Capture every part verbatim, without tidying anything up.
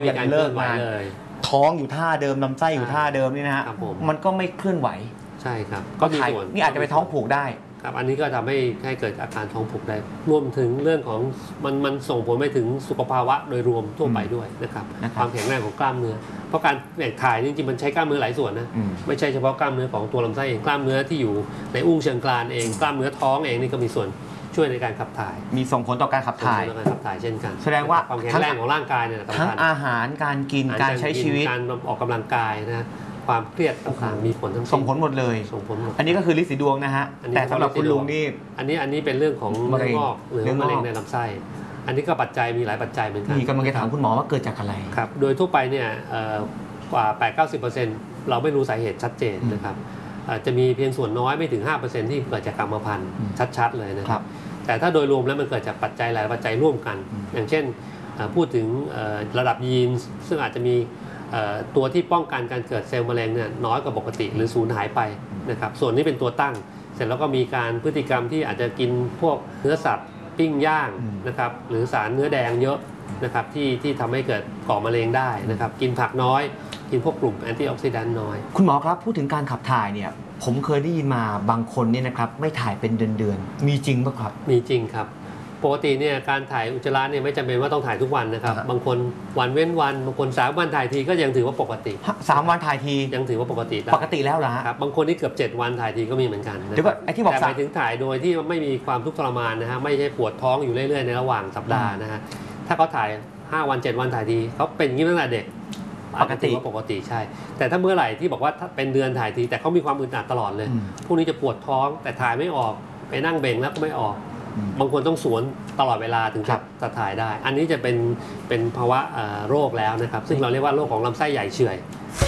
มีการเลิกงานท้องอยู่ท่าเดิมลำไส้อยู่ท่าเดิมนี่นะฮะมันก็ไม่เคลื่อนไหวใช่ครับก็มีส่วนนี่อาจจะไปท้องผูกได้ครับอันนี้ก็ทำให้ให้เกิดอาการท้องผูกได้รวมถึงเรื่องของมันมันส่งผลไปถึงสุขภาวะโดยรวมทั่วไปด้วยนะครับความแข็งแรงของกล้ามเนื้อเพราะการแบ่งถ่ายจริงๆมันใช้กล้ามเนื้อหลายส่วนนะไม่ใช่เฉพาะกล้ามเนื้อของตัวลำไส้เองกล้ามเนื้อที่อยู่ในอุ้งเชิงกรานเองกล้ามเนื้อท้องเองนี่ก็มีส่วนช่วยในการขับถ่ายมีส่งผลต่อการขับถ่ายการขับถ่ายเช่นกันแสดงว่าความแข็งแรงของร่างกายเนี่ยทั้งอาหารการกินการใช้ชีวิตการออกกำลังกายนะความเครียดต่างๆมีผลทั้งส่งผลหมดเลยส่งผลหมดอันนี้ก็คือฤทธิ์สีดวงนะฮะแต่สำหรับคุณลุงนี่อันนี้อันนี้เป็นเรื่องของเนื้องอกหรือมะเร็งในลำไส้อันนี้ก็ปัจจัยมีหลายปัจจัยเหมือนกันมีกำลังจะถามคุณหมอว่าเกิดจากอะไรครับโดยทั่วไปเนี่ยกว่า แปดถึงเก้าสิบเปอร์เซ็นต์ เราไม่รู้สาเหตุชัดเจนนะครับจะมีเพียงส่วนน้อยไม่ถึง ห้าเปอร์เซ็นต์ ที่เกิดจากกรรมพันธุ์ชัดๆเลยนะครับแต่ถ้าโดยรวมแล้วมันเกิดจากปัจจัยหลายปัจจัยร่วมกันอย่างเช่นพูดถึงระดับยีนซึ่งอาจจะมีตัวที่ป้องกันการเกิดเซลล์มะเร็งเนี่ยน้อยกว่าปกติหรือสูญหายไปนะครับส่วนนี้เป็นตัวตั้งเสร็จแล้วก็มีการพฤติกรรมที่อาจจะกินพวกเนื้อสัตว์ปิ้งย่างนะครับหรือสารเนื้อแดงเยอะนะครับที่ที่ทำให้เกิดก่อมะเร็งได้นะครับกินผักน้อยกินพวกกลุ่มแอนตี้ออกซิแดนต์น้อยคุณหมอครับพูดถึงการขับถ่ายเนี่ยผมเคยได้ยินมาบางคนเนี่ยนะครับไม่ถ่ายเป็นเดือนๆมีจริงป่ะครับมีจริงครับปกติเนี่ยการถ่ายอุจจาระเนี่ยไม่จำเป็นว่าต้องถ่ายทุกวันนะครับบางคนวันเว้นวันบางคนสามวันถ่ายทีก็ยังถือว่าปกติสามวันถ่ายทียังถือว่าปกติปกติแล้วเหรอครับบางคนที่เกือบเจ็ดวันถ่ายทีก็มีเหมือนกันเดี๋ยวก็ไอ้ที่บอกแต่หมายถึงถ่ายโดยที่ไม่มีความทุกข์ทรมานนะฮะไม่ใช่ปวดท้องอยู่เรื่อยๆในระหว่างสัปดาห์นะฮะถ้าเขาถ่ายห้าวันเจ็ดวันถ่ายทีเขาเป็นอย่างนี้ตั้งแต่เด็กปกติว่าปกติใช่แต่ถ้าเมื่อไหร่ที่บอกว่าเป็นเดือนถ่ายทีแต่เขามีความอึดอัดตลอดเลยพวกนี้จะปวดท้องแต่ถ่ายไม่ออกไปนั่งเบ่งแล้วก็ไม่ออกบางคนต้องสวนตลอดเวลาถึงจะถ่ายได้อันนี้จะเป็นเป็นภาวะโรคแล้วนะครับซึ่งเราเรียกว่าโรคของลำไส้ใหญ่เฉื่อย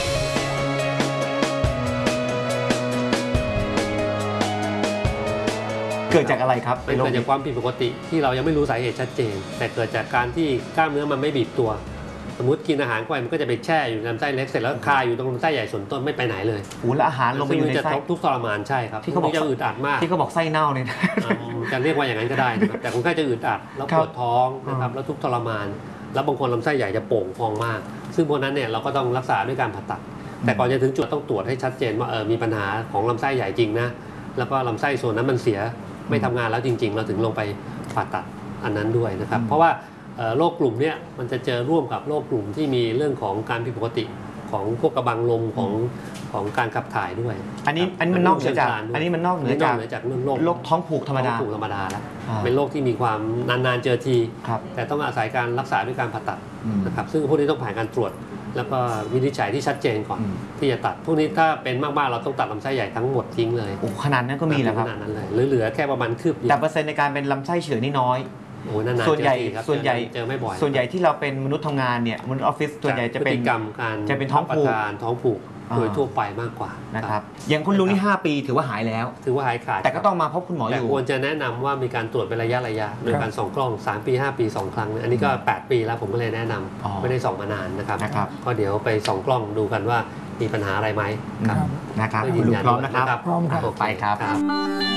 เกิดจากอะไรครับเกิดจากความผิดปกติที่เรายังไม่รู้สาเหตุชัดเจนแต่เกิดจากการที่กล้ามเนื้อมันไม่บีบตัวสมมติกินอาหารเข้าไปมันก็จะไปแช่อยู่ในลำไส้เล็กเสร็จแล้วคาอยู่ตรงลำไส้ใหญ่ส่วนต้นไม่ไปไหนเลยโอ้แล้วอาหารลงไปอยู่ในไส้ทุกทรมานใช่ครับที่เขาบอกจะอึดอัดมากที่เขาบอกไส้เน่าเนี่ยจะเรียกว่าอย่างนั้นก็ได้นะครับแต่คนไข้จะอึดอัดแล้วปวดท้องนะครับแล้วทุกทรมานแล้วบางคนลำไส้ใหญ่จะโป่งพองมากซึ่งพวกนั้นเนี่ยเราก็ต้องรักษาด้วยการผ่าตัดแต่ก่อนจะถึงจุดต้องตรวจให้ชัดเจนว่าเออมีปัญหาของลำไส้ใหญ่จริงนะแล้วก็ลำไส้ส่วนนั้นมันเสียไม่ทำงานแล้วจริงๆเราถึงลงไปผ่าตัดอันนั้นด้วยนะครับเพราะว่าโรคกลุ่มนี้มันจะเจอร่วมกับโรคกลุ่มที่มีเรื่องของการผิดปกติของพวกกระบังลมของของการขับถ่ายด้วยอันนี้อันนี้มันนอกเหนือจากอันนี้มันนอกเหนือจากจากเรื่องโรคโรคท้องผูกธรรมดาท้องผูกธรรมดาแล้วเป็นโรคที่มีความนานๆเจอทีแต่ต้องอาศัยการรักษาด้วยการผ่าตัดนะครับซึ่งพวกนี้ต้องผ่านการตรวจแล้วก็วินิจฉัยที่ชัดเจนก่อนที่จะตัดพวกนี้ถ้าเป็นมากๆเราต้องตัดลำไส้ใหญ่ทั้งหมดทิ้งเลยโอ้ขนาดนั้นก็มีแล้วครับขนาดนั้นเลยเหลือแค่ประมาณคืบแต่เปอร์เซ็นต์ในการเป็นลำไส้เฉื่อยนี่น้อยส่วนใหญ่ส่วนใหญ่เจอไม่บ่อยส่วนใหญ่ที่เราเป็นมนุษย์ทำงานเนี่ยมนุษย์ออฟฟิศส่วนใหญ่จะเป็นกรรมการจะเป็นท้องผูกท้องผูกโดยทั่วไปมากกว่านะครับอย่างคุณลุงนี่ห้าปีถือว่าหายแล้วถือว่าหายขาดแต่ก็ต้องมาพบคุณหมออยู่แต่ควรจะแนะนำว่ามีการตรวจเป็นระยะระยะโดยการส่องกล้องสามปีห้าปีสองครั้งอันนี้ก็แปดปีแล้วผมก็เลยแนะนำไม่ได้ส่องมานานนะครับก็เดี๋ยวไปส่องกล้องดูกันว่ามีปัญหาอะไรไหมนะครับคุณลุงพร้อมนะครับพร้อมครับไปครับ